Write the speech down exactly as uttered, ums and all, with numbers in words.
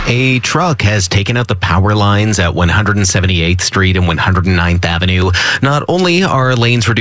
A truck has taken out the power lines at one hundred seventy-eighth Street and one hundred ninth Avenue. Not only are lanes reduced